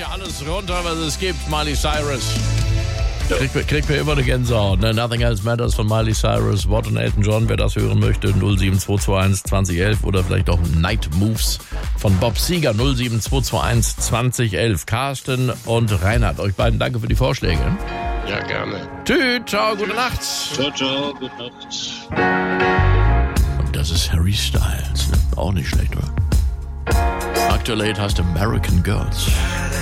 ja alles runter, was es gibt, Miley Cyrus. Kriegt mir immer eine Gänsehaut. Ne? Nothing Else Matters von Miley Cyrus, Watt und Elton John, wer das hören möchte, 07221 2011 oder vielleicht auch Night Moves von Bob Seger, 07221 2011. Carsten und Reinhard, euch beiden danke für die Vorschläge. Ja, gerne. Tschüss, ciao, gute Nacht. Ciao, gute Nacht. Und das ist Harry Styles, ne? Auch nicht schlecht, oder? Aktuell heißt American Girls.